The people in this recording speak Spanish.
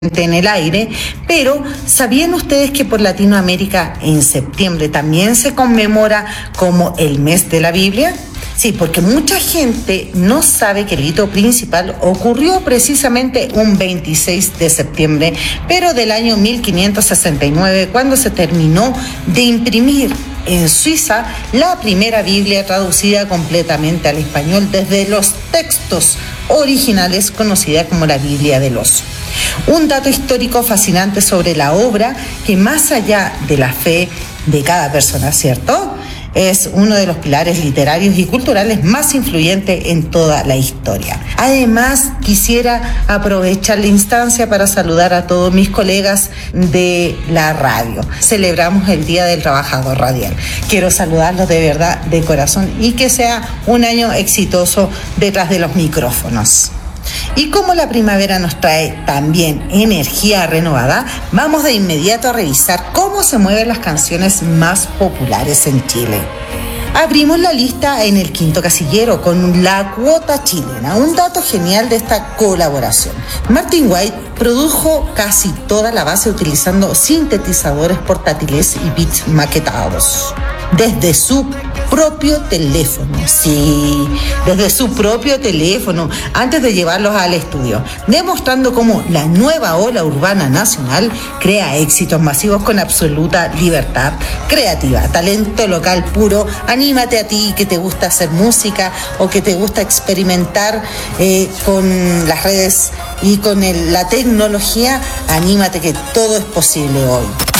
en el aire, pero ¿sabían ustedes que por Latinoamérica en septiembre también se conmemora como el mes de la Biblia? Sí, porque mucha gente no sabe que el hito principal ocurrió precisamente un 26 de septiembre, pero del año 1569, cuando se terminó de imprimir en Suiza la primera Biblia traducida completamente al español desde los textos originales, conocida como la Biblia del Oso. Un dato histórico fascinante sobre la obra que, más allá de la fe de cada persona, ¿cierto?, es uno de los pilares literarios y culturales más influyentes en toda la historia. Además, quisiera aprovechar la instancia para saludar a todos mis colegas de la radio. Celebramos el Día del Trabajador Radial. Quiero saludarlos de verdad, de corazón, y que sea un año exitoso detrás de los micrófonos. Y como la primavera nos trae también energía renovada, vamos de inmediato a revisar cómo se mueven las canciones más populares en Chile. Abrimos la lista en el quinto casillero con la cuota chilena. Un dato genial de esta colaboración: Martin White produjo casi toda la base utilizando sintetizadores portátiles y beats maquetados desde su propio teléfono. Sí, desde su propio teléfono, antes de llevarlos al estudio, demostrando cómo la nueva ola urbana nacional crea éxitos masivos con absoluta libertad creativa, talento local puro. Anímate a ti que te gusta hacer música o que te gusta experimentar con las redes y con la tecnología. Anímate, que todo es posible hoy.